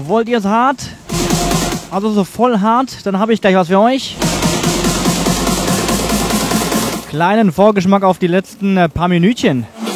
Wollt ihr es hart? Also so voll hart? Dann habe ich gleich was für euch. Kleinen Vorgeschmack auf die letzten paar Minütchen.